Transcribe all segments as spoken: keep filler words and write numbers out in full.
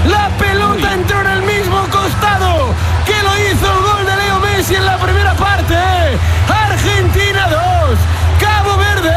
La pelota entró en el mismo costado que lo hizo el gol de Leo Messi en la primera parte. Argentina dos, Cabo Verde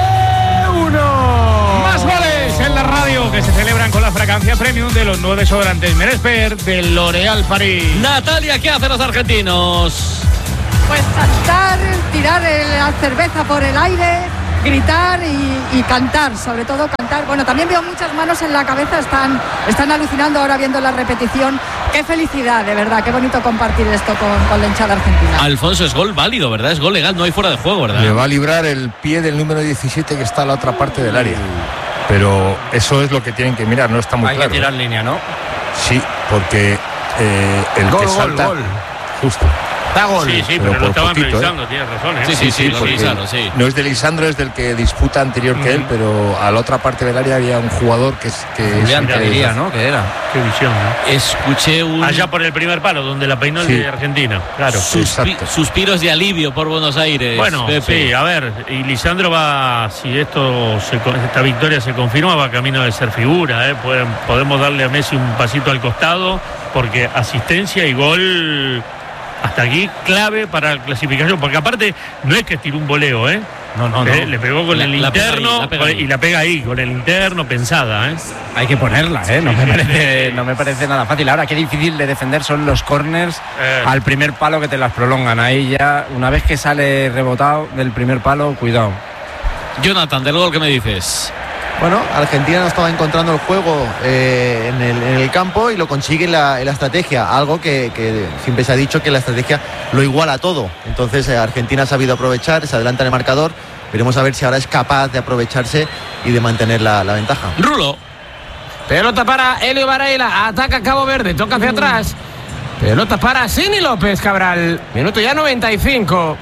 uno. Más goles en la radio que se celebran con la fragancia premium de los nuevos desodorantes Meresper de L'Oréal Paris. Natalia, ¿qué hacen los argentinos? Pues saltar, tirar la cerveza por el aire, gritar y, y cantar, sobre todo cantar. Bueno, también veo muchas manos en la cabeza, están, están alucinando ahora viendo la repetición. Qué felicidad, de verdad, qué bonito compartir esto con, con la hinchada argentina. Alfonso, es gol válido, ¿verdad? Es gol legal, no hay fuera de juego, ¿verdad? Le va a librar el pie del número diecisiete que está a la otra parte del área. Pero eso es lo que tienen que mirar, no está muy hay claro. Hay que tirar línea, ¿no? Sí, porque eh, el gol, que gol, salta... Gol. Justo. Da gol. Sí, sí, pero, pero lo estaban poquito, revisando, ¿eh? tienes razón, ¿eh? Sí, sí, sí, lo revisaron, sí. No es de Lisandro, es del que disputa anterior que él, pero a la otra parte del área había un jugador que es... que Julián, es, te diría, ¿no? Que era. Qué visión, ¿no? Escuché un... Allá por el primer palo, donde la peinó el Sí. de Argentina, claro. Suspi- suspiros de alivio por Buenos Aires. Bueno, Pepe. sí, a ver, y Lisandro va, si esto se, esta victoria se confirma, va camino de ser figura, ¿eh? Pueden, podemos darle a Messi un pasito al costado, porque asistencia y gol hasta aquí clave para la clasificación, porque aparte no es que tiró un voleo, ¿eh? No, no, no. Eh, le pegó con La- el la pega ahí, interno la pega ahí. y la pega ahí, con el interno pensada, ¿eh? Hay que ponerla, ¿eh? No me parece, no me parece nada fácil. Ahora, qué difícil de defender son los corners Eh. al primer palo que te las prolongan. Ahí ya, una vez que sale rebotado del primer palo, cuidado. Jonathan, del gol, ¿qué me dices? Bueno, Argentina no estaba encontrando el juego eh, en, el, en el campo y lo consigue en la, en la estrategia, algo que, que siempre se ha dicho que la estrategia lo iguala todo. Entonces eh, Argentina ha sabido aprovechar, se adelanta en el marcador, veremos a ver si ahora es capaz de aprovecharse y de mantener la, la ventaja. Rulo. Pelota para Helio Varela, ataca Cabo Verde, toca hacia atrás. Pelota para Sini López Cabral, minuto ya noventa y cinco.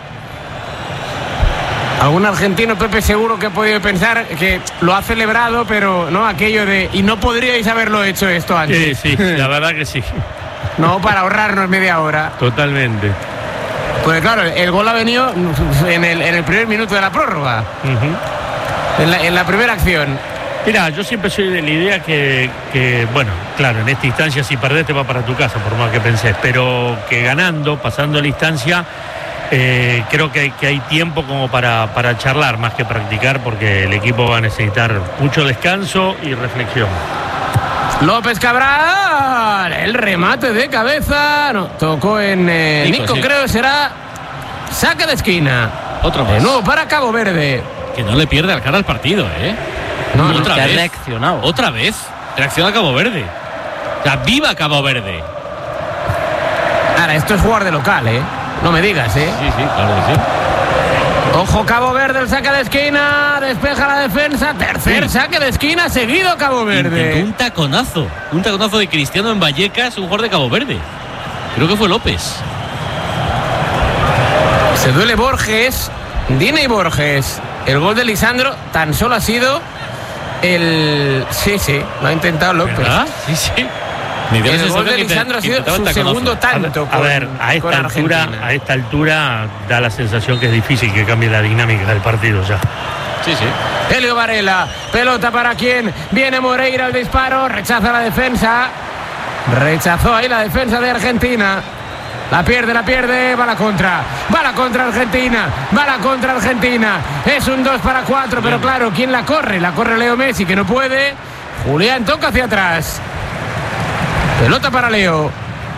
Algún argentino, Pepe, seguro que ha podido pensar que lo ha celebrado, pero no aquello de y no podríais haberlo hecho esto antes. Sí, sí, la verdad que sí. No, para ahorrarnos media hora. Totalmente. Pues claro, el gol ha venido en el, en el primer minuto de la prórroga, Uh-huh. en la, en la primera acción. Mira, yo siempre soy de la idea que, que, bueno, claro, en esta instancia si perdés te va para tu casa, por más que pensés, pero que ganando, pasando la instancia, eh, creo que hay, que hay tiempo como para, para charlar más que practicar, porque el equipo va a necesitar mucho descanso y reflexión. López Cabral, el remate de cabeza, no, tocó en eh, Nico, Nico, sí. creo que será saque de esquina. Otro De más. nuevo para Cabo Verde. Que no le pierde al cara al partido, ¿eh? No, no, otra que ha vez. reaccionado. Otra vez. Reacciona Cabo Verde. O sea, viva Cabo Verde. Ahora, esto es jugar de local, ¿eh? No me digas, ¿eh? Sí, sí, claro que sí. Ojo, Cabo Verde, el saque de esquina, despeja la defensa, tercer Sí. saque de esquina, seguido Cabo Intentó Verde. un taconazo. Un taconazo de Cristiano en Vallecas, un jugador de Cabo Verde. Creo que fue López. Se duele Borges, Dina y Borges. El gol de Lisandro tan solo ha sido el... Sí, sí, lo ha intentado López. ¿Verdad? Sí, sí. Me dio la El sensación gol de que inte- Lisandro ha sido intentaba el su taconazo. segundo tanto A con, ver, a con esta altura, Argentina. a esta altura da la sensación que es difícil que cambie la dinámica del partido ya. Sí, sí. Helio Varela, pelota para quién, viene Moreira al disparo, rechaza la defensa, rechazó ahí la defensa de Argentina, la pierde, la pierde, va la contra, va la contra Argentina, va la contra Argentina, es un dos para cuatro, pero claro, ¿quién la corre? La corre Leo Messi, que no puede, Julián toca hacia atrás, pelota para Leo.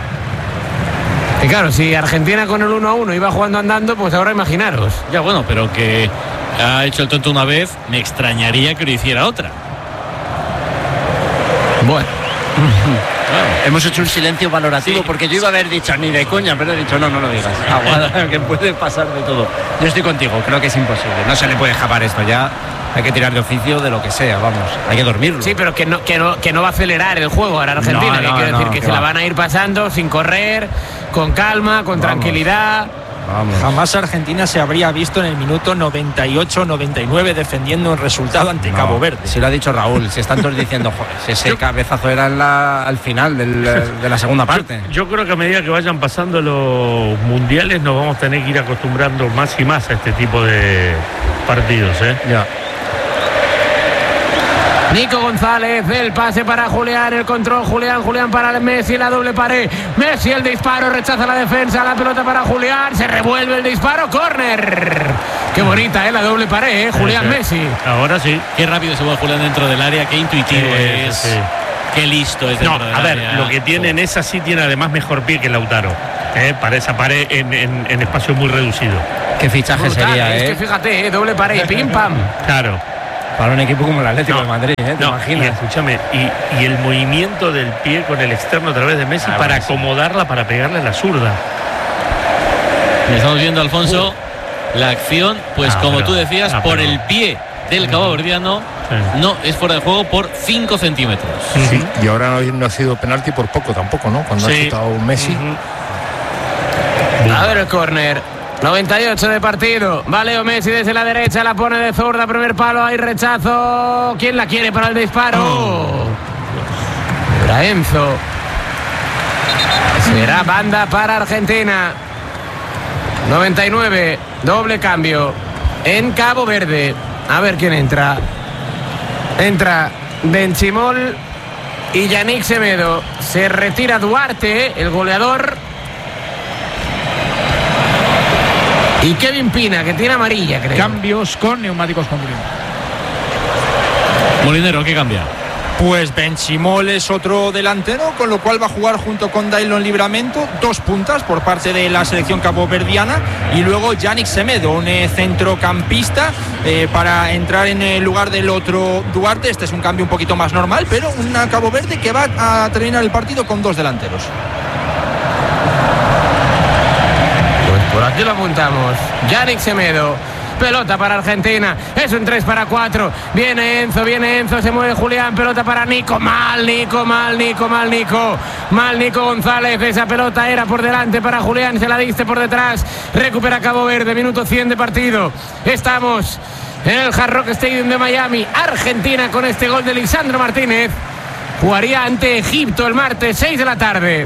Y claro, si Argentina con el uno a uno iba jugando andando, pues ahora imaginaros. Ya bueno, pero que ha hecho el tonto una vez, me extrañaría que lo hiciera otra. Bueno. Hemos hecho un silencio valorativo, Sí. porque yo iba a haber dicho ni de coña, pero he dicho no, no lo digas. Aguada, que puede pasar de todo. Yo estoy contigo, creo que es imposible. No se le puede escapar esto ya. Hay que tirar de oficio de lo que sea, vamos. Hay que dormirlo. Sí, pero que no, que no, que no va a acelerar el juego ahora Argentina. No, no, que quiero no, decir que que se va. la van a ir pasando sin correr, con calma, con Vamos. tranquilidad. Vamos. Jamás Argentina se habría visto en el minuto noventa y ocho noventa y nueve defendiendo un resultado ante No, Cabo Verde. Si lo ha dicho Raúl, si están todos diciendo, joder, si ese cabezazo era en la- al final del- de la segunda parte. Yo creo que a medida que vayan pasando los mundiales nos vamos a tener que ir acostumbrando más y más a este tipo de partidos, ¿eh? Ya. Nico González, el pase para Julián, el control Julián, Julián para Messi, la doble pared, Messi el disparo, rechaza la defensa, la pelota para Julián, se revuelve el disparo, córner. Qué bonita, ¿eh? La doble pared, ¿eh? Julián, sí, Messi. Ahora sí. Qué rápido se mueve Julián dentro del área, qué intuitivo sí, es, sí. Qué listo es dentro no, del a ver, área. lo que tiene en esa sí tiene además mejor pie que Lautaro, ¿eh? Para esa pared en, en, en espacio muy reducido. Qué fichaje Brutal, sería, es ¿eh? que fíjate, ¿eh? Doble pared, pim pam. Claro. Para un equipo como el Atlético No, de Madrid, ¿eh? ¿Te no, imaginas? y escúchame, y, y el movimiento del pie con el externo a través de Messi Ah, para bueno, sí. acomodarla, para pegarle la zurda. Estamos viendo, Alfonso, la acción, pues Ah, como pero- tú decías, ah, por pero- el pie del caboverdiano, Sí. no es fuera de juego por cinco centímetros. Sí, y ahora no, no ha sido penalti por poco tampoco, ¿no? Cuando Sí. ha chutado Messi. Ujú. A ver el córner. noventa y ocho de partido. Va Leo Messi desde la derecha, la pone de zurda, primer palo, hay rechazo. ¿Quién la quiere para el disparo? Oh. Era Enzo. Será banda para Argentina. noventa y nueve, doble cambio en Cabo Verde. A ver quién entra. Entra Benchimol y Yannick Semedo. Se retira Duarte, el goleador. Y Kevin Pina, que tiene amarilla, creo. Cambios con neumáticos con Molino. Molinero, ¿qué cambia? Pues Benchimol es otro delantero, con lo cual va a jugar junto con Dailon Livramento, dos puntas por parte de la selección caboverdiana, y luego Yannick Semedo, un eh, centrocampista, eh, para entrar en el lugar del otro Duarte. Este es un cambio un poquito más normal, pero una Cabo Verde que va a terminar el partido con dos delanteros. Pues por aquí lo apuntamos. Yannick Semedo. Pelota para Argentina. Es un tres para cuatro. Viene Enzo, viene Enzo. Se mueve Julián. Pelota para Nico. Mal, Nico, mal, Nico, mal, Nico. Mal, Nico González. Esa pelota era por delante para Julián. Se la diste por detrás. Recupera Cabo Verde. Minuto cien de partido. Estamos en el Hard Rock Stadium de Miami. Argentina con este gol de Lisandro Martínez. Jugaría ante Egipto el martes, seis de la tarde.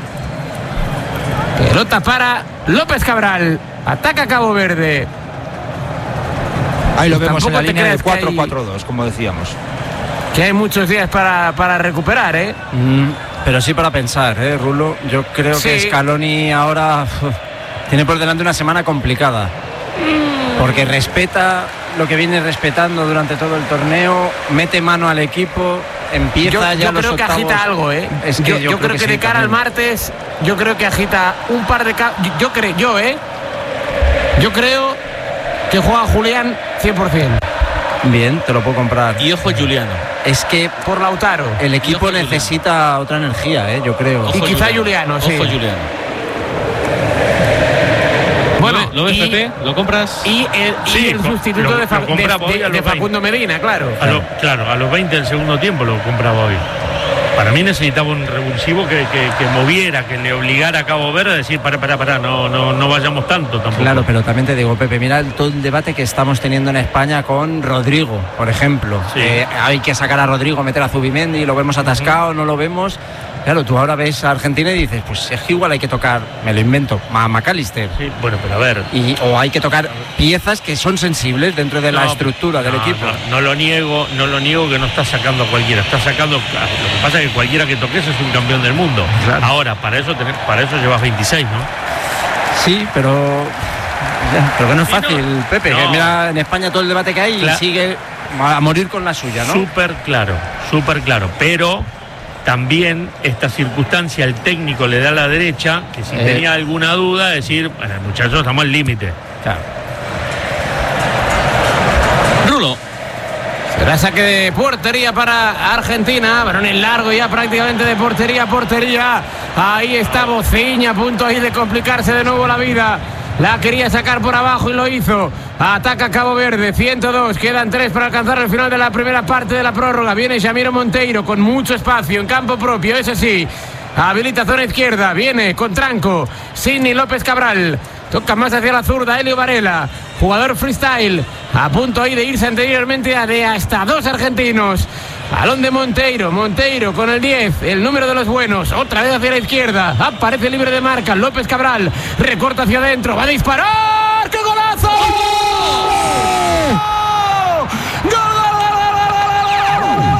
Pelota para López Cabral. Ataca Cabo Verde. Ahí lo Pues vemos en la tampoco te línea del creas que cuatro hay- cuatro dos, como decíamos. Que hay muchos días para, para recuperar, ¿eh? Mm, pero sí para pensar, ¿eh, Rulo? Yo creo Sí. que Scaloni ahora uf, tiene por delante una semana complicada. Porque respeta lo que viene respetando durante todo el torneo, mete mano al equipo, empieza Yo, ya yo los creo que octavos. agita algo, ¿eh? Es que yo, yo yo creo creo que que, sí, de cara también. al martes, yo creo que agita un par de... ca- Yo, yo creo, yo, ¿eh? Yo creo que juega Julián cien por ciento. Bien, te lo puedo comprar. Y ojo Juliano. Es que Por Lautaro. el equipo ojo, necesita otra energía, ¿eh? Yo creo. Ojo Y quizá Juliano, sí. Ojo Juliano. Bueno, ¿Lo ves, y- Pepe? ¿Lo compras? Y el, y Sí, el co- sustituto lo- de, Fa- lo compraba de- hoy a de- de los Facundo Medina, claro. A lo- claro, a los veinte del segundo tiempo lo compraba hoy. Para mí necesitaba un revulsivo que, que, que moviera, que le obligara a Cabo Verde a decir, para, para, para, no, no, no vayamos tanto tampoco. Claro, pero también te digo, Pepe, mira el, todo el debate que estamos teniendo en España con Rodrigo, por ejemplo. Sí. Eh, hay que sacar a Rodrigo, meter a Zubimendi, lo vemos atascado, no lo vemos. Claro, tú ahora ves a Argentina y dices, pues es que igual hay que tocar, me lo invento, a McAllister. Sí, bueno, pero a ver. Y, o hay que tocar piezas que son sensibles dentro de la No, estructura del no, equipo. No, no lo niego, no lo niego que no está sacando a cualquiera, está sacando. Lo que pasa es que cualquiera que toques es un campeón del mundo. Claro. Ahora, para eso tener, para eso llevas veintiséis, ¿no? Sí, pero. Pero que no es Sí, no. fácil, Pepe. No. Que mira en España todo el debate que hay Cla- y sigue a morir con la suya, ¿no? Súper claro, súper claro. Pero también esta circunstancia el técnico le da a la derecha, que si Eh. tenía alguna duda, decir, bueno, muchachos, estamos al límite. Claro. Rulo. Será saque de portería para Argentina. Balón en largo ya prácticamente de portería a portería. Ahí está Bociña, a punto ahí de complicarse de nuevo la vida. La quería sacar por abajo y lo hizo. Ataca Cabo Verde, ciento dos. Quedan tres para alcanzar el final de la primera parte de la prórroga. Viene Jamiro Monteiro con mucho espacio en campo propio, eso sí. Habilita zona izquierda, viene con tranco Sidney López Cabral. Toca más hacia la zurda, Helio Varela, jugador freestyle, a punto ahí de irse anteriormente a de hasta dos argentinos. Balón de Monteiro, Monteiro con el diez, el número de los buenos, otra vez hacia la izquierda, aparece libre de marca, López Cabral, recorta hacia adentro, va a disparar, ¡qué golazo! ¡Gol! ¡Gol, gol, gol, gol, gol, gol, gol!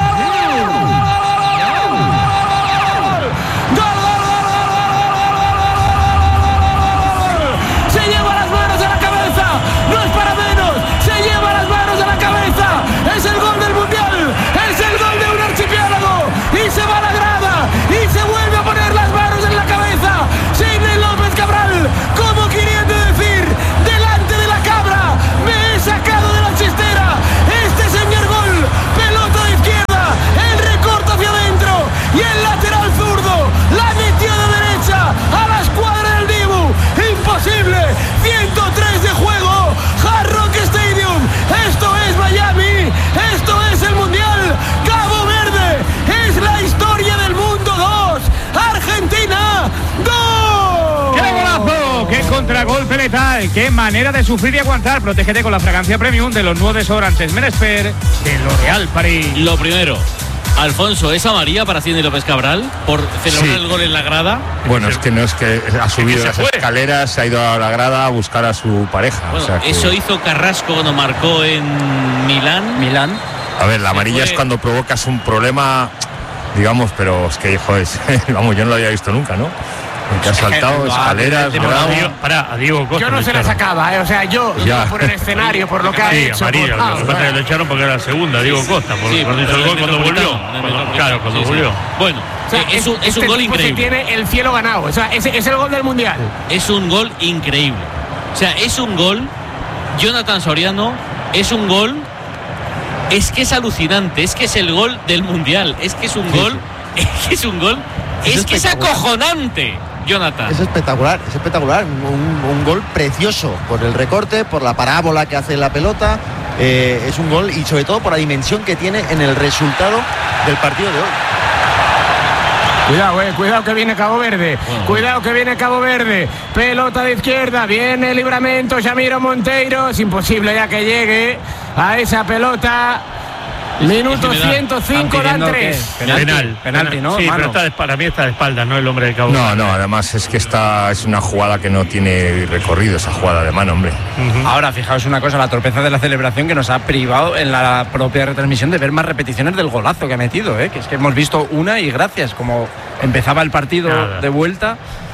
contragolpe letal. Qué manera de sufrir y aguantar. Protégete con la fragancia premium de los nuevos desodorantes Menesper de L'Oréal Paris. Lo primero, Alfonso, ¿es amarilla para Cindy López Cabral por celebrar Sí. el gol en la grada? Bueno, es que no es que ha subido se las fue. escaleras, se ha ido a la grada a buscar a su pareja. Bueno, o sea que- eso hizo Carrasco cuando marcó en Milán. Milán. A ver, la amarilla fue- es cuando provocas un problema, digamos, pero es que, joder, vamos, yo no lo había visto nunca, ¿no? El que ha saltado, escaleras, Pero a bravo. Diego, pará, a Diego Costa Yo no lo se la echaron. sacaba, ¿eh? O sea, yo, Ya. yo por el escenario, por lo que ha Sí, hecho. amarilla. por- Lo que pasa es que lo echaron porque era la segunda, Diego Costa. Por, Sí, cuando hizo pero el gol, en el cuando volvió. Metropolitano, en el Cuando- Metropolitano. claro, cuando Sí, sí. volvió. Bueno, O sea, eh, es un, es este un gol tipo se increíble. tiene el cielo ganado. O sea, es, es el gol del Mundial. Es un gol increíble. O sea, es un gol. Jonathan Soriano es un gol. Es que es alucinante. Es que es el gol del Mundial. Es que es un gol. Es que es un gol. Es Es que es espectacular. acojonante, Jonathan. Es espectacular, es espectacular. Un, un gol precioso por el recorte, por la parábola que hace la pelota. Eh, es un gol y sobre todo por la dimensión que tiene en el resultado del partido de hoy. Cuidado, eh, cuidado que viene Cabo Verde. Bueno. Cuidado que viene Cabo Verde. Pelota de izquierda, viene Libramento, Yamiro Monteiro. Es imposible ya que llegue a esa pelota. Minuto es que me da- ciento cinco, dan tres. Penal. Penalti, ¿no? Sí, Mano. pero está de, para mí está de espalda, no el hombre de Cabo. No, no, además es que esta es una jugada que no tiene recorrido, esa jugada de mano, hombre. Ahora, fijaos una cosa, la torpeza de la celebración que nos ha privado en la propia retransmisión de ver más repeticiones del golazo que ha metido, ¿eh? Que es que hemos visto una y gracias, como empezaba el partido Nada. de vuelta.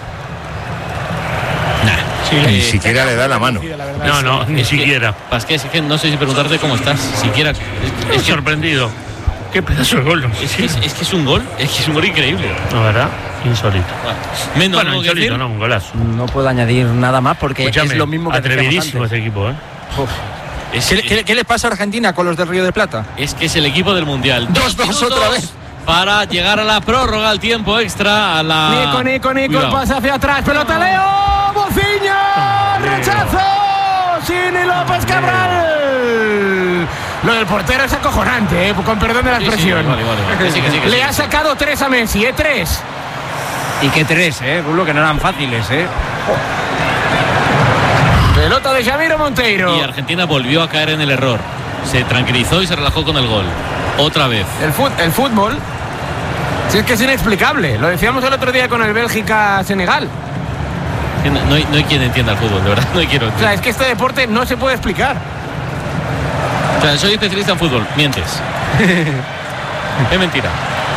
Sí, Ni eh, siquiera le da la mano. No, no, ni es que- siquiera. Es que, es que no sé si preguntarte cómo estás. Siquiera. Es, Estoy es que, sorprendido. Qué pedazo de gol. ¿no? es, que, es, es que es un gol. Es que es un gol increíble. No, ¿verdad? Insólito. Menos Bueno, algo que insólito, decir. no, un golazo. No puedo añadir nada más porque Escúchame, es lo mismo que decíamos atrevidísimo antes. ese equipo, ¿eh? Es, ¿Qué, qué, qué le pasa a Argentina con los del Río de Plata? es que es el equipo del Mundial. Dos, dos, minutos otra vez. Para llegar a la prórroga, al tiempo extra, a la. Nico, Nico, Nico, el Cuidado. pase hacia atrás. Pelota Leo, Bociño, rechazo. Cini López Cabral. Lo del portero es acojonante, eh, con perdón de la Sí, sí, expresión. vale, vale, vale. Que sí, que sí, que Le sí. ha sacado tres a Messi, ¿eh? Tres. Y que tres, ¿eh? Rulo, que no eran fáciles, ¿eh? Pelota de Yamiro Monteiro. Y Argentina volvió a caer en el error. Se tranquilizó y se relajó con el gol. Otra vez. El, fut- el fútbol, si es que es inexplicable. Lo decíamos el otro día con el Bélgica-Senegal. Que No, no hay, no hay quien entienda el fútbol, de verdad. No quiero. O sea, es que este deporte no se puede explicar. O sea, soy especialista en fútbol. Mientes. Es mentira.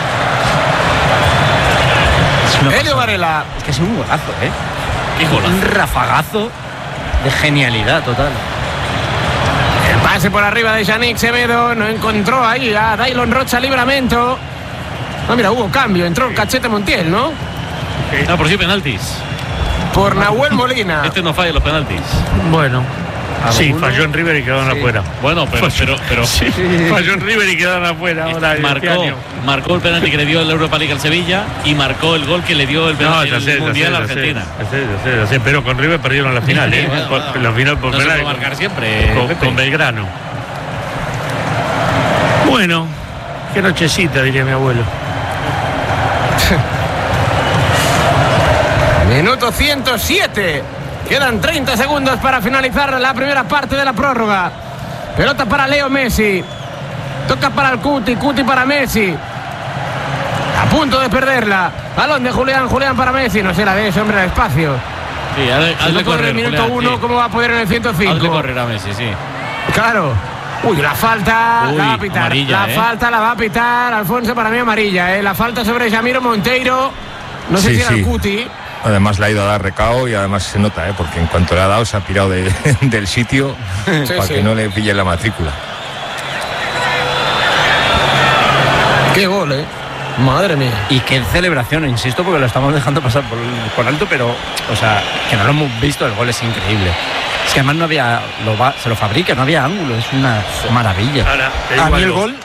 Helio Varela. Es que es un golazo, ¿eh? Qué golazo. Un rafagazo de genialidad total. El pase por arriba de Yannick Semedo. No encontró ahí a Dailon Rocha, Libramento. No, mira, hubo cambio. Entró Cachete Montiel, ¿no? Ah, por si penaltis. Por Nahuel Molina. Este no falla los penaltis. Bueno. Sí, ¿Alguno? falló en River y quedaron afuera. Bueno, pero, pero, pero Sí, falló en River y quedaron afuera ahora este marcó, año. marcó el penalti que le dio el Europa League al Sevilla y marcó el gol que le dio el, No, penalti ya el sé, ya sé, Mundial a ya sé, Argentina. ya sé, ya sé, ya sé, pero con River perdieron la final, ¿eh? Bueno, Por- bueno. la final por No se penal puede marcar siempre, con, Pepe. con Belgrano. Bueno, qué nochecita, diría mi abuelo. Minuto ciento siete. Quedan treinta segundos para finalizar la primera parte de la prórroga. Pelota para Leo Messi. Toca para el Cuti, Cuti para Messi. A punto de perderla. Balón de Julián, Julián para Messi. No se la de ese hombre al espacio. Sí, hazle, Si hazle no corre en correr, el minuto Julián, uno, sí. ¿cómo va a poder en el ciento Hazle cinco? correr a Messi, sí. Claro. Uy, la falta Uy, la va a pitar. amarilla, la ¿eh? falta la va a pitar, Alfonso, para mí amarilla. ¿eh? La falta sobre Yamiro Monteiro. No sé Sí, si era sí. el Cuti. Además le ha ido a dar recao y además se nota, ¿eh? Porque en cuanto le ha dado se ha pirado de- del sitio para sí. que no le pille la matrícula. Qué gol, ¿eh? Madre mía. Y qué celebración, insisto, porque lo estamos dejando pasar por, por alto, pero, o sea, que no lo hemos visto, el gol es increíble. Es que además no había, lo va, se lo fabrica, no había ángulo, es una maravilla. Ahora, te digo A mí el algo. gol